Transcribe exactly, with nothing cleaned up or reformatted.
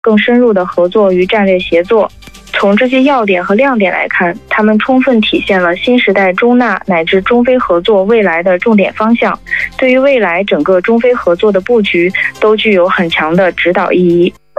更深入的合作与战略协作。从这些要点和亮点来看，它们充分体现了新时代中纳乃至中非合作未来的重点方向，对于未来整个中非合作的布局都具有很强的指导意义。